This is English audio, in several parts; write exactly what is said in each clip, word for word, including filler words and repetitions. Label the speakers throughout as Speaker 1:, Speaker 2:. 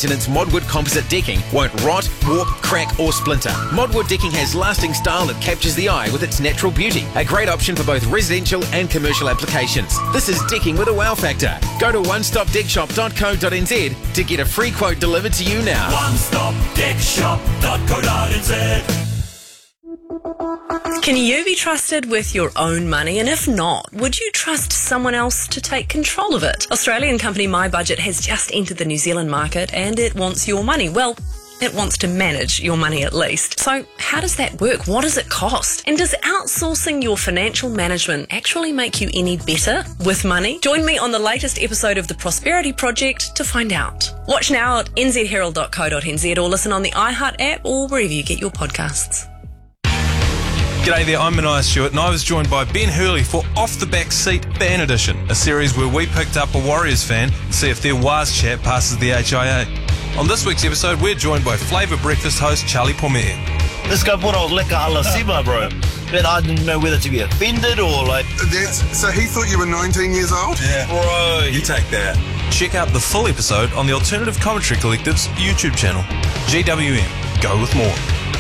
Speaker 1: maintenance Modwood composite decking won't rot, warp, crack or splinter. Modwood decking has lasting style that captures the eye with its natural beauty. A great option for both residential and commercial applications. This is decking with a wow factor. Go to one stop deck shop dot co dot n z to get a free quote delivered to you now.
Speaker 2: one stop deck shop dot co dot n z.
Speaker 3: Can you be trusted with your own money? And if not, would you trust someone else to take control of it? Australian company My Budget has just entered the New Zealand market and it wants your money. Well, it wants to manage your money at least. So how does that work? What does it cost? And does outsourcing your financial management actually make you any better with money? Join me on the latest episode of The Prosperity Project to find out. Watch now at n z herald dot co dot n z or listen on the iHeart app or wherever you get your podcasts.
Speaker 4: G'day there, I'm Mania Stewart and I was joined by Ben Hurley for Off the Back Seat Fan Edition, a series where we picked up a Warriors fan to see if their Waz chat passes the H I A. On this week's episode, we're joined by Flavour Breakfast host Charlie Pomere.
Speaker 5: This guy brought out lekker ala sima, bro. But I didn't know whether to be offended or like...
Speaker 6: That's, so he thought you were nineteen years old?
Speaker 5: Yeah.
Speaker 4: Bro, you take that. Check out the full episode on the Alternative Commentary Collective's YouTube channel. G W M, go with more.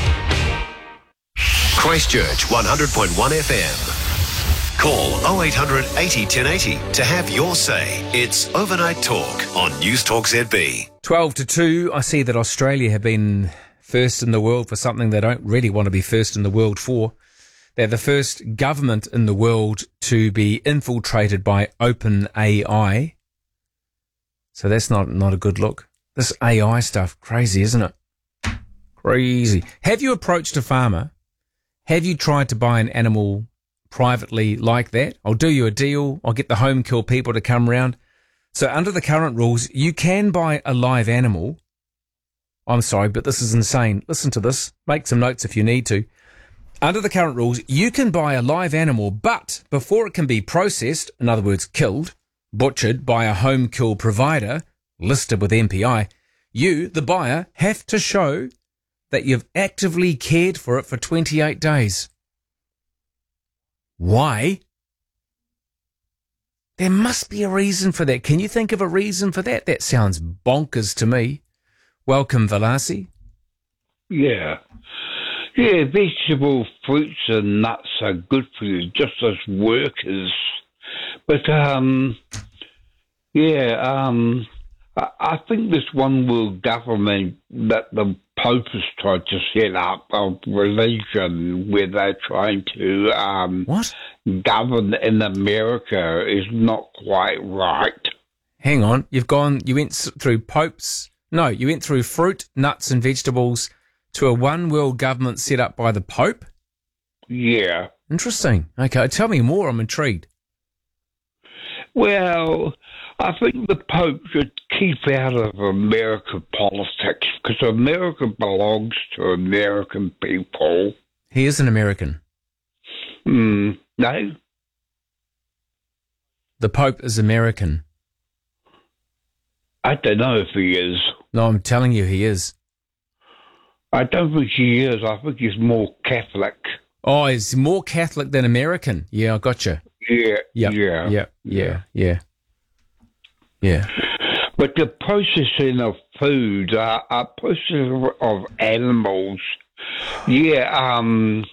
Speaker 7: Christchurch one hundred point one F M. Call oh eight hundred eighty ten eighty to have your say. It's Overnight Talk on News Talk Z B.
Speaker 8: twelve to two, I see that Australia have been first in the world for something they don't really want to be first in the world for. They're the first government in the world to be infiltrated by OpenAI. So that's not, not a good look. This A I stuff, crazy, isn't it? Crazy. Have you approached a farmer? Have you tried to buy an animal privately like that? I'll do you a deal. I'll get the home kill people to come round. So under the current rules, you can buy a live animal. I'm sorry, but this is insane. Listen to this. Make some notes if you need to. Under the current rules, you can buy a live animal, but before it can be processed, in other words, killed, butchered by a home kill provider listed with M P I, you, the buyer, have to show that you've actively cared for it for twenty-eight days. Why? There must be a reason for that. Can you think of a reason for that? That sounds bonkers to me. Welcome, Velasi.
Speaker 9: Yeah. Yeah, vegetable fruits and nuts are good for you, just as workers. But, um, yeah, um, I, I think this one world government that the Pope has tried to set up of religion where they're trying to um,
Speaker 8: what?
Speaker 9: govern in America is not quite right.
Speaker 8: Hang on, you've gone, you went through popes, no, you went through fruit, nuts and vegetables to a one world government set up by the Pope?
Speaker 9: Yeah.
Speaker 8: Interesting. Okay, tell me more, I'm intrigued.
Speaker 9: Well, I think the Pope should keep out of American politics because America belongs to American people.
Speaker 8: He is an American.
Speaker 9: Hmm, no.
Speaker 8: The Pope is American.
Speaker 9: I don't know if he is.
Speaker 8: No, I'm telling you he is.
Speaker 9: I don't think he is. I think he's more Catholic.
Speaker 8: Oh, he's more Catholic than American. Yeah, I gotcha.
Speaker 9: Yeah,
Speaker 8: yep.
Speaker 9: yeah,
Speaker 8: yeah, yeah, yeah, yeah.
Speaker 9: But the processing of food, uh, uh processing of animals, yeah, um,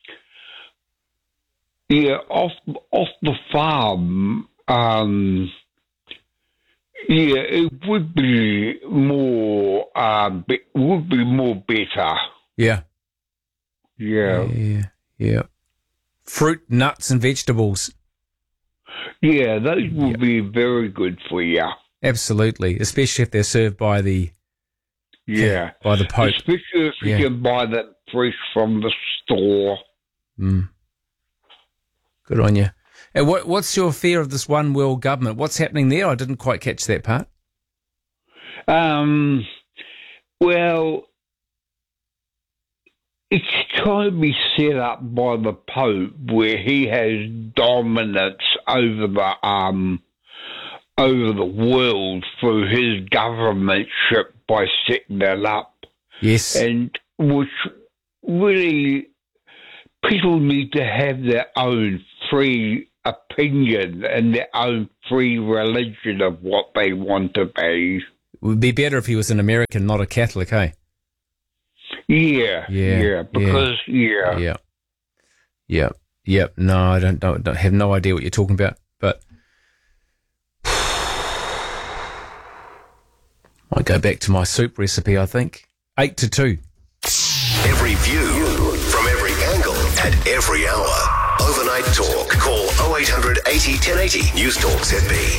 Speaker 9: yeah, off off the farm, um, yeah, it would be more, um, be, would be more better.
Speaker 8: Yeah,
Speaker 9: yeah,
Speaker 8: yeah, yeah. Fruit, nuts, and vegetables.
Speaker 9: Yeah, those will
Speaker 8: yep.
Speaker 9: be very good for you.
Speaker 8: Absolutely, especially if they're served by the
Speaker 9: yeah
Speaker 8: by the Pope.
Speaker 9: Especially if you
Speaker 8: yeah.
Speaker 9: can buy that fresh from the store.
Speaker 8: Mm. Good on you. And what what's your fear of this one world government? What's happening there? I didn't quite catch that part.
Speaker 9: Um. Well, it's trying to be set up by the Pope where he has dominance over the um over the world through his governmentship by setting it up.
Speaker 8: Yes.
Speaker 9: And which really people need to have their own free opinion and their own free religion of what they want to be.
Speaker 8: would be better if he was an American, not a Catholic, hey?
Speaker 9: Yeah,
Speaker 8: Yeah,
Speaker 9: yeah, because, yeah.
Speaker 8: Yeah. Yeah. Yeah. No, I don't, don't, don't have no idea what you're talking about, but I go back to my soup recipe, I think. Eight to two.
Speaker 7: Every view, from every angle, at every hour. Overnight Talk. Call oh eight hundred eighty ten eighty. News Talk Z B.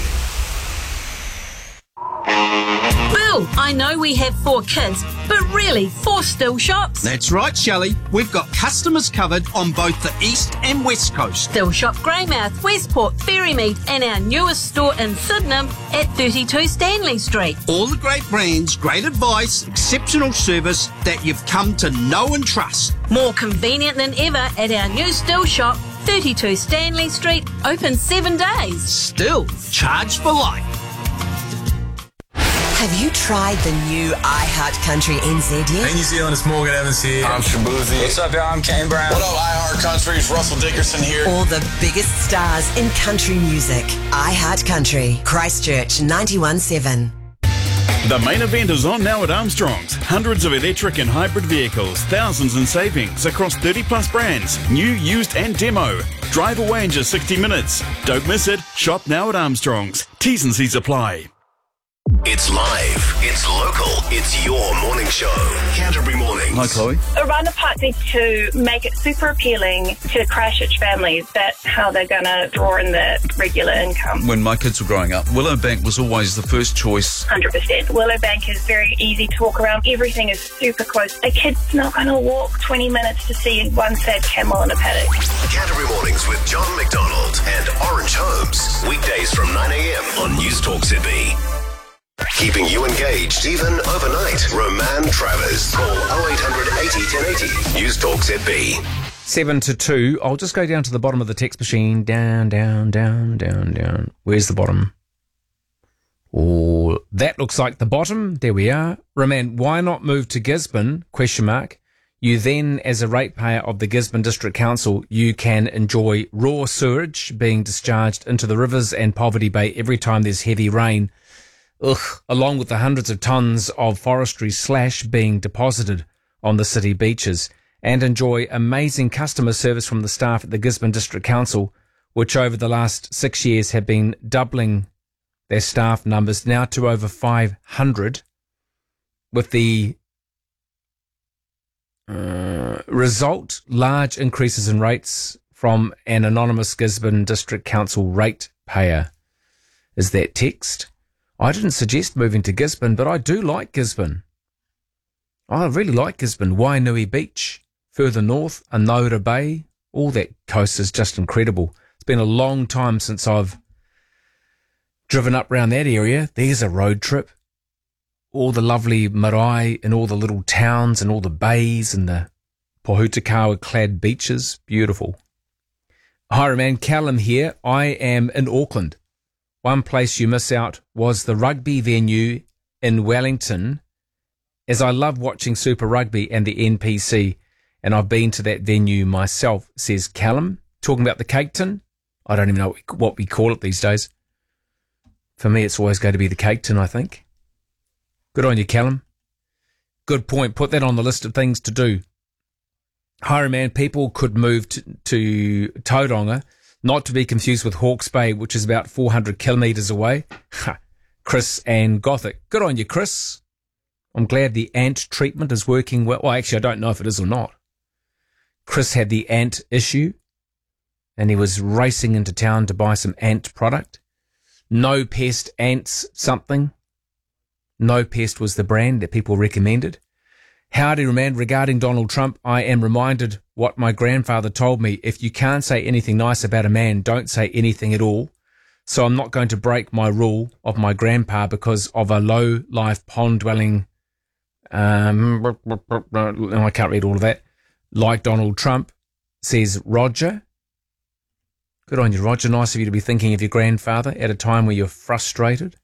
Speaker 10: Bill, I know we have four kids, but really, four still shops?
Speaker 11: That's right, Shelley. We've got customers covered on both the east and west coast.
Speaker 10: Still Shop Greymouth, Westport, Ferrymead, and our newest store in Sydenham at thirty-two Stanley Street.
Speaker 11: All the great brands, great advice, exceptional service that you've come to know and trust.
Speaker 10: More convenient than ever at our new Still Shop, thirty-two Stanley Street, open seven days.
Speaker 11: Still, charged for life.
Speaker 12: Have you tried the new iHeart Country N Z yet?
Speaker 13: Hey New Zealand, it's Morgan Evans here.
Speaker 14: I'm Shabuzi.
Speaker 13: What's up, y'all? I'm Kane Brown.
Speaker 14: What up, iHeart Country? It's Russell Dickerson here.
Speaker 12: All the biggest stars in country music. iHeart Country, Christchurch ninety-one seven.
Speaker 15: The main event is on now at Armstrong's. Hundreds of electric and hybrid vehicles, thousands in savings across thirty plus brands, new, used and demo. Drive away in just sixty minutes. Don't miss it. Shop now at Armstrong's. T's and C's apply.
Speaker 7: It's live, it's local, it's your morning show. Canterbury Mornings.
Speaker 15: Hi, Chloe.
Speaker 16: Oranda Park needs to make it super appealing to Christchurch families. That's how they're going to draw in the regular income.
Speaker 17: When my kids were growing up, Willowbank was always the first choice.
Speaker 16: one hundred percent. Willowbank is very easy to walk around. Everything is super close. A kid's not going to walk twenty minutes to see one sad camel in a paddock.
Speaker 7: Canterbury Mornings with John McDonald and Orange Homes. Weekdays from nine a.m. on News Talk Z B. Keeping you engaged even overnight. Roman Travers. Call oh eight hundred eighty ten eighty. News Talk Z B.
Speaker 8: Seven to two. I'll just go down to the bottom of the text machine. Down, down, down, down, down. Where's the bottom? Oh, that looks like the bottom. There we are. Roman, why not move to Gisborne? Question mark. You then, as a ratepayer of the Gisborne District Council, you can enjoy raw sewage being discharged into the rivers and Poverty Bay every time there's heavy rain. Ugh, along with the hundreds of tons of forestry slash being deposited on the city beaches, and enjoy amazing customer service from the staff at the Gisborne District Council, which over the last six years have been doubling their staff numbers now to over five hundred, with the uh, result large increases in rates from an anonymous Gisborne District Council ratepayer. Is that text? I didn't suggest moving to Gisborne, but I do like Gisborne. I really like Gisborne. Wainui Beach, further north, Anora Bay, all that coast is just incredible. It's been a long time since I've driven up around that area. There's a road trip. All the lovely marae and all the little towns and all the bays and the pohutakawa-clad beaches. Beautiful. Hi, man. Callum here. I am in Auckland. One place you miss out was the rugby venue in Wellington, as I love watching Super Rugby and the N P C, and I've been to that venue myself, says Callum. Talking about the Cake Tin, I don't even know what we call it these days. For me, it's always going to be the Cake Tin, I think. Good on you, Callum. Good point. Put that on the list of things to do. Hi, man. People could move to, to Tauranga, not to be confused with Hawke's Bay, which is about four hundred kilometres away. Chris and Gothic. Good on you, Chris. I'm glad the ant treatment is working well. Well, actually, I don't know if it is or not. Chris had the ant issue, and he was racing into town to buy some ant product. No Pest Ants something. No Pest was the brand that people recommended. Howdy, Remand. Regarding Donald Trump, I am reminded what my grandfather told me. If you can't say anything nice about a man, don't say anything at all. So I'm not going to break my rule of my grandpa because of a low-life pond-dwelling, um, I can't read all of that, like Donald Trump, says Roger. Good on you, Roger. Nice of you to be thinking of your grandfather at a time where you're frustrated.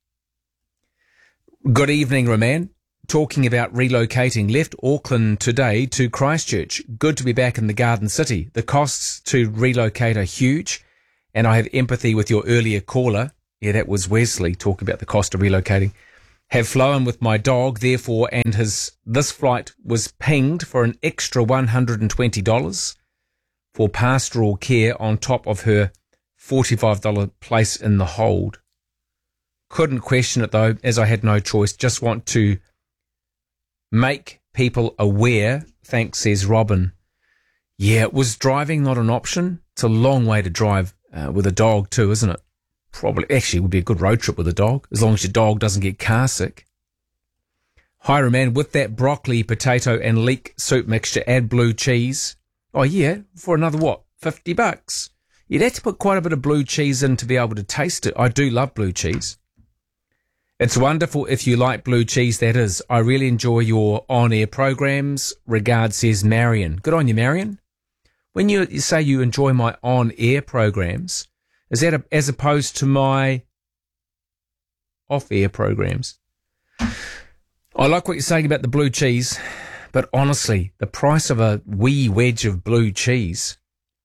Speaker 8: Good evening, Roman. Talking about relocating, left Auckland today to Christchurch. Good to be back in the Garden City. The costs to relocate are huge, and I have empathy with your earlier caller. Yeah, that was Wesley talking about the cost of relocating. Have flown with my dog, therefore, and his this flight was pinged for an extra one hundred twenty dollars for pastoral care on top of her forty-five dollars place in the hold. Couldn't question it though, as I had no choice. Just want to make people aware. Thanks, says Robin. Yeah, was driving not an option? It's a long way to drive uh, with a dog too, isn't it? Probably, actually, it would be a good road trip with a dog, as long as your dog doesn't get car sick. Hi, Roman, with that broccoli, potato and leek soup mixture, add blue cheese. Oh, yeah, for another, what, fifty bucks? You'd have to put quite a bit of blue cheese in to be able to taste it. I do love blue cheese. It's wonderful if you like blue cheese, that is. I really enjoy your on-air programs. Regards, says Marion. Good on you, Marion. When you, you say you enjoy my on-air programs, is that a, as opposed to my off-air programs? I like what you're saying about the blue cheese, but honestly, the price of a wee wedge of blue cheese.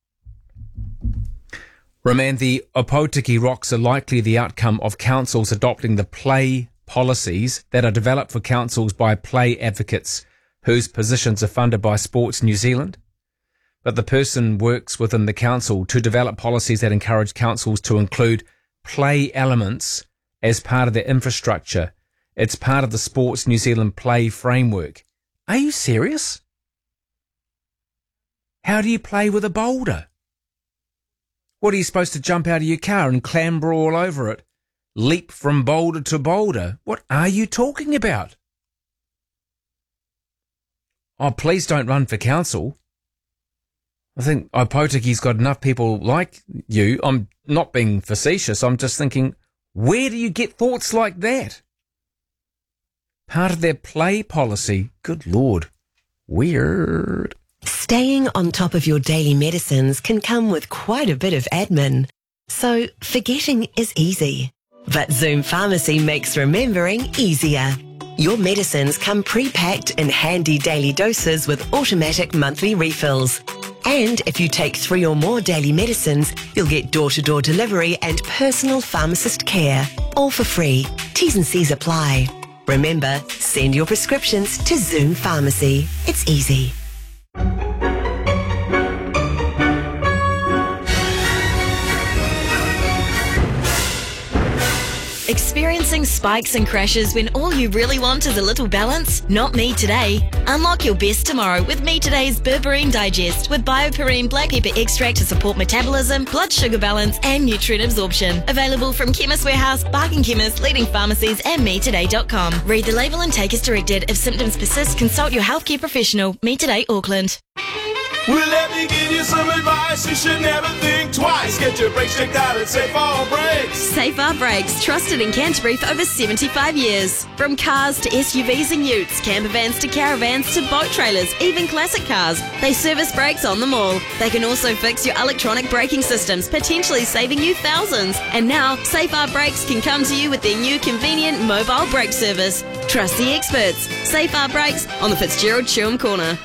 Speaker 8: Roman, the Opotiki rocks are likely the outcome of councils adopting the play policies that are developed for councils by play advocates whose positions are funded by Sports New Zealand. But the person works within the council to develop policies that encourage councils to include play elements as part of their infrastructure. It's part of the Sports New Zealand play framework. Are you serious? How do you play with a boulder? What, are you supposed to jump out of your car and clamber all over it? Leap from boulder to boulder? What are you talking about? Oh, please don't run for council. I think Opotiki's got enough people like you. I'm not being facetious. I'm just thinking, where do you get thoughts like that? Part of their play policy. Good Lord. Weird.
Speaker 12: Staying on top of your daily medicines can come with quite a bit of admin. So forgetting is easy. But Zoom Pharmacy makes remembering easier. Your medicines come pre-packed in handy daily doses with automatic monthly refills. And if you take three or more daily medicines, you'll get door-to-door delivery and personal pharmacist care. All for free. T's and C's apply. Remember, send your prescriptions to Zoom Pharmacy. It's easy.
Speaker 18: Experiencing spikes and crashes when all you really want is a little balance? Not me today. Unlock your best tomorrow with Me Today's Berberine Digest with BioPerine black pepper extract to support metabolism, blood sugar balance and nutrient absorption. Available from Chemist Warehouse, Bargain Chemist, leading pharmacies and me today dot com. Read the label and take as directed. If symptoms persist, consult your healthcare professional. Me Today Auckland.
Speaker 2: Well, let me give you some advice. You should never think twice. Get your brakes checked out at Safe R Brakes.
Speaker 18: Safe R Brakes, trusted in Canterbury for over seventy-five years. From cars to S U Vs and utes, camper vans to caravans to boat trailers, even classic cars, they service brakes on them all. They can also fix your electronic braking systems, potentially saving you thousands. And now, Safe R Brakes can come to you with their new convenient mobile brake service. Trust the experts. Safe R Brakes on the Fitzgerald Chewham Corner.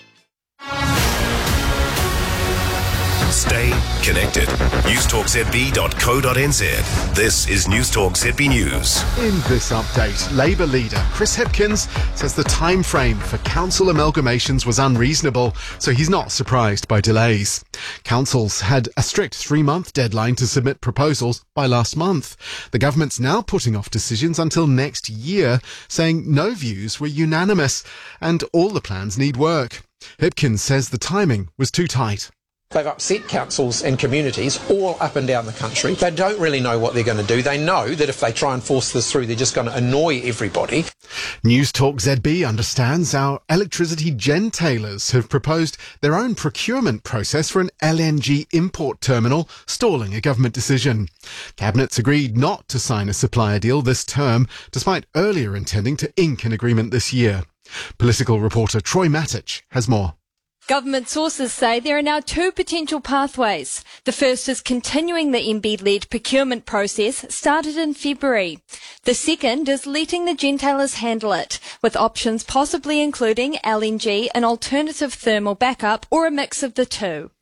Speaker 7: Stay connected. newstalk z b dot co dot n z. This is Newstalk Z B News.
Speaker 19: In this update, Labour leader Chris Hipkins says the time frame for council amalgamations was unreasonable, so he's not surprised by delays. Councils had a strict three-month deadline to submit proposals by last month. The government's now putting off decisions until next year, saying no views were unanimous and all the plans need work. Hipkins says the timing was too tight.
Speaker 20: They've upset councils and communities all up and down the country. They don't really know what they're going to do. They know that if they try and force this through, they're just going to annoy everybody.
Speaker 19: Newstalk Z B understands our electricity gentailers have proposed their own procurement process for an L N G import terminal, stalling a government decision. Cabinet's agreed not to sign a supplier deal this term, despite earlier intending to ink an agreement this year. Political reporter Troy Matich has more.
Speaker 21: Government sources say there are now two potential pathways. The first is continuing the M B-led procurement process started in February. The second is letting the gentailers handle it, with options possibly including L N G, an alternative thermal backup, or a mix of the two.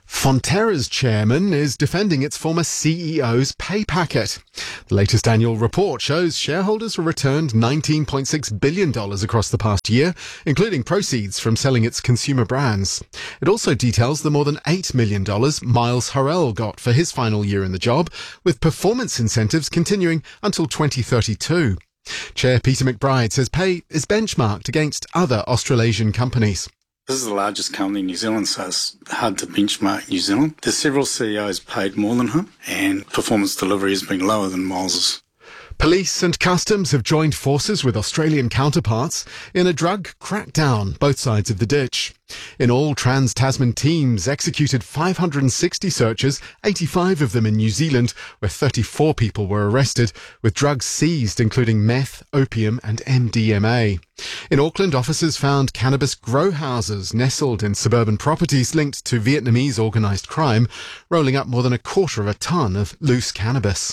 Speaker 19: Fonterra's chairman is defending its former C E O's pay packet. The latest annual report shows shareholders were returned nineteen point six billion dollars across the past year, including proceeds from selling its consumer brands. It also details the more than eight million dollars Miles Hurrell got for his final year in the job, with performance incentives continuing until twenty thirty-two. Chair Peter McBride says pay is benchmarked against other Australasian companies.
Speaker 1: This is the largest company in New Zealand, so it's hard to benchmark New Zealand. There's several C E Os paid more than him, and performance delivery has been lower than Miles's.
Speaker 19: Police and customs have joined forces with Australian counterparts in a drug crackdown, both sides of the ditch. In all, Trans-Tasman teams executed five hundred sixty searches, eighty-five of them in New Zealand, where thirty-four people were arrested, with drugs seized including meth, opium and M D M A. In Auckland, officers found cannabis grow houses nestled in suburban properties linked to Vietnamese organised crime, rolling up more than a quarter of a tonne of loose cannabis.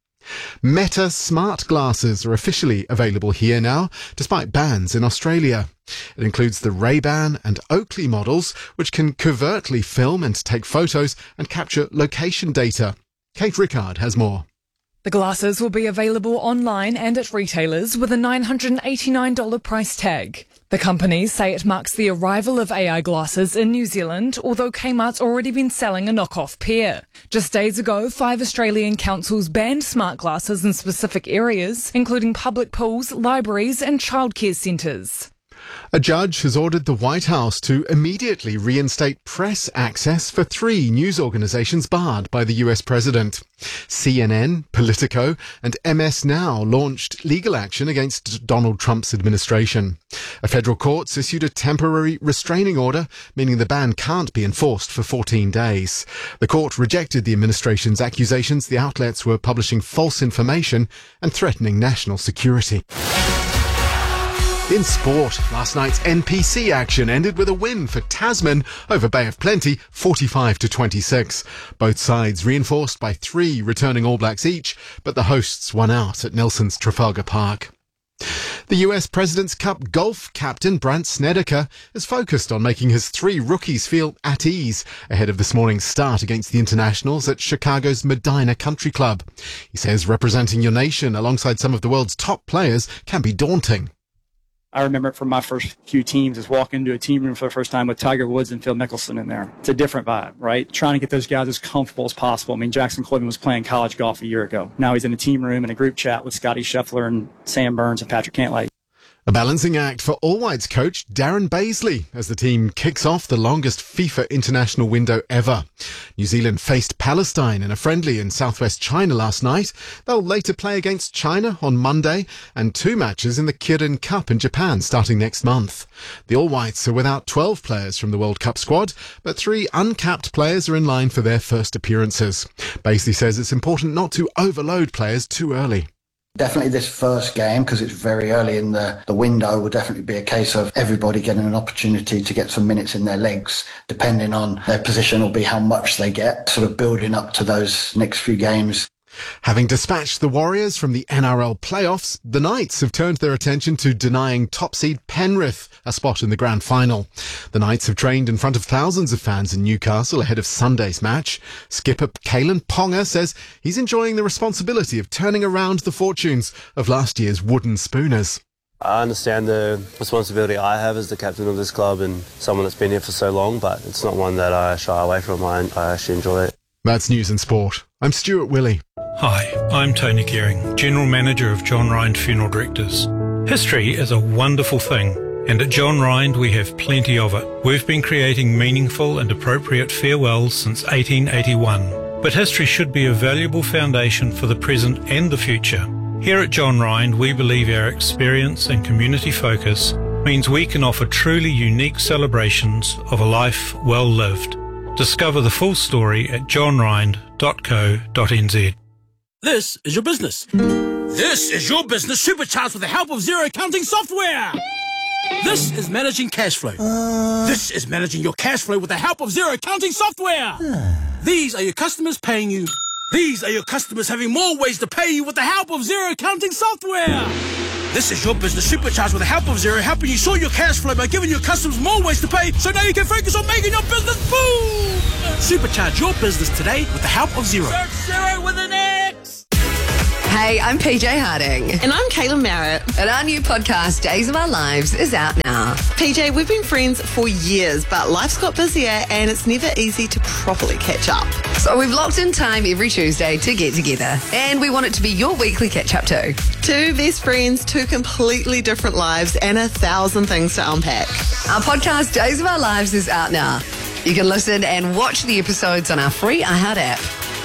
Speaker 19: Meta smart glasses are officially available here now, despite bans in Australia. It includes the Ray-Ban and Oakley models, which can covertly film and take photos and capture location data. Kate Rickard has more.
Speaker 22: The glasses will be available online and at retailers with a nine hundred eighty-nine dollars price tag. The companies say it marks the arrival of A I glasses in New Zealand, although Kmart's already been selling a knockoff pair. Just days ago, five Australian councils banned smart glasses in specific areas, including public pools, libraries and childcare centres.
Speaker 19: A judge has ordered the White House to immediately reinstate press access for three news organisations barred by the U S president. C N N, Politico and M S Now launched legal action against Donald Trump's administration. A federal court's issued a temporary restraining order, meaning the ban can't be enforced for fourteen days. The court rejected the administration's accusations the outlets were publishing false information and threatening national security. In sport, last night's N P C action ended with a win for Tasman over Bay of Plenty, forty-five to twenty-six. Both sides reinforced by three returning All Blacks each, but the hosts won out at Nelson's Trafalgar Park. The U S President's Cup golf captain Brandt Snedeker is focused on making his three rookies feel at ease ahead of this morning's start against the internationals at Chicago's Medina Country Club. He says representing your nation alongside some of the world's top players can be daunting.
Speaker 23: I remember it from my first few teams is walking into a team room for the first time with Tiger Woods and Phil Mickelson in there. It's a different vibe, right? Trying to get those guys as comfortable as possible. I mean, Jackson Corbin was playing college golf a year ago. Now he's in a team room in a group chat with Scotty Scheffler and Sam Burns and Patrick Cantlay.
Speaker 19: A balancing act for All Whites coach Darren Baisley as the team kicks off the longest FIFA international window ever. New Zealand faced Palestine in a friendly in southwest China last night. They'll later play against China on Monday and two matches in the Kirin Cup in Japan starting next month. The All Whites are without twelve players from the World Cup squad, but three uncapped players are in line for their first appearances. Baisley says it's important not to overload players too early.
Speaker 24: Definitely this first game, because it's very early in the, the window, will definitely be a case of everybody getting an opportunity to get some minutes in their legs. Depending on their position will be how much they get, sort of building up to those next few games.
Speaker 19: Having dispatched the Warriors from the N R L playoffs, the Knights have turned their attention to denying top seed Penrith a spot in the grand final. The Knights have trained in front of thousands of fans in Newcastle ahead of Sunday's match. Skipper Kalen Ponga says he's enjoying the responsibility of turning around the fortunes of last year's wooden spooners.
Speaker 25: I understand the responsibility I have as the captain of this club and someone that's been here for so long, but it's not one that I shy away from. I, I actually enjoy it.
Speaker 19: That's News and Sport. I'm Stuart Willey.
Speaker 26: Hi, I'm Tony Gehring, General Manager of John Rind Funeral Directors. History is a wonderful thing, and at John Rind we have plenty of it. We've been creating meaningful and appropriate farewells since eighteen eighty-one, but history should be a valuable foundation for the present and the future. Here at John Rind, we believe our experience and community focus means we can offer truly unique celebrations of a life well lived. Discover the full story at john rind dot co dot n z.
Speaker 11: This is your business. This is your business supercharged with the help of zero accounting software. This is managing cash flow. Uh... This is managing your cash flow with the help of zero accounting software. These are your customers paying you. These are your customers having more ways to pay you with the help of zero accounting software. This is your business supercharged with the help of Xero, helping you sort your cash flow by giving your customers more ways to pay, so now you can focus on making your business boom! Supercharge your business today with the help of Xero.
Speaker 3: Search Xero with an X!
Speaker 4: Hey, I'm P J Harding.
Speaker 3: And I'm Kayla Merritt.
Speaker 4: And our new podcast, Days of Our Lives, is out now.
Speaker 3: P J, we've been friends for years, but life's got busier and it's never easy to properly catch up.
Speaker 4: So we've locked in time every Tuesday to get together. And we want it to be your weekly catch-up too.
Speaker 3: Two best friends, two completely different lives, and a thousand things to unpack.
Speaker 4: Our podcast, Days of Our Lives, is out now. You can listen and watch the episodes on our free iHeart app.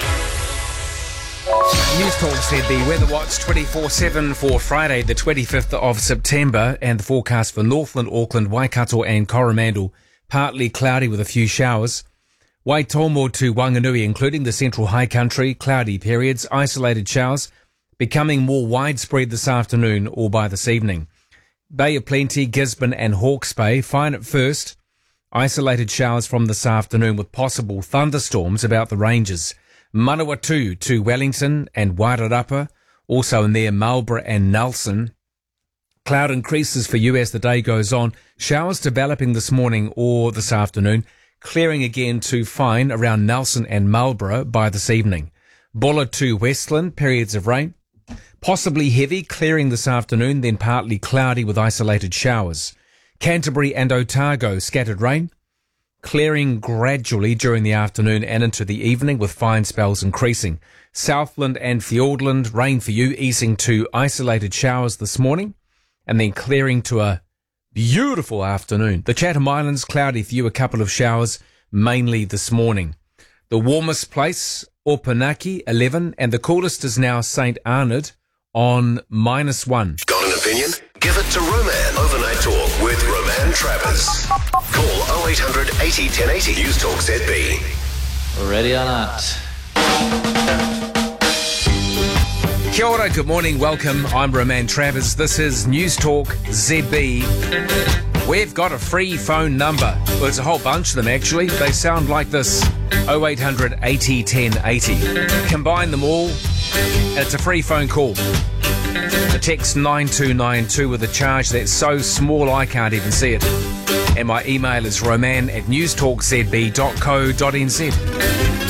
Speaker 8: News Talk said the Weather Watch twenty-four seven for Friday, the twenty-fifth of September, and the forecast for Northland, Auckland, Waikato and Coromandel, partly cloudy with a few showers. Waitomo to Wanganui, including the central high country, cloudy periods, isolated showers, becoming more widespread this afternoon or by this evening. Bay of Plenty, Gisborne and Hawke's Bay, fine at first. Isolated showers from this afternoon with possible thunderstorms about the ranges. Manawatu to Wellington and Wairarapa, also near Marlborough and Nelson. Cloud increases for you as the day goes on. Showers developing this morning or this afternoon, clearing again to fine around Nelson and Marlborough by this evening. Bulla to Westland, periods of rain. Possibly heavy, clearing this afternoon, then partly cloudy with isolated showers. Canterbury and Otago, scattered rain. Clearing gradually during the afternoon and into the evening with fine spells increasing. Southland and Fiordland, rain for you, easing to isolated showers this morning and then clearing to a beautiful afternoon. The Chatham Islands, cloudy for you, a couple of showers, mainly this morning. The warmest place, Opunaki, eleven, and the coolest is now Saint Arnaud on minus one.
Speaker 7: Got an opinion? Give it to Roman. Overnight Talk with Roman Travers. Call oh eight hundred eighty ten eighty. News Talk Z B.
Speaker 5: Ready or not?
Speaker 8: Kia ora, good morning, welcome. I'm Roman Travers. This is News Talk Z B. We've got a free phone number. Well, there's a whole bunch of them actually. They sound like this: oh eight hundred eighty ten eighty. Combine them all, and it's a free phone call. The text nine two nine two with a charge that's so small I can't even see it. And my email is roman at newstalkzb dot co dot nz.